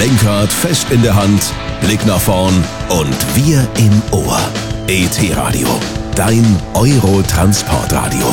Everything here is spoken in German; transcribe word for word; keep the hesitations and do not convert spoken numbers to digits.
Lenkrad fest in der Hand, Blick nach vorn und wir im Ohr. E T Radio, dein Euro-Transportradio.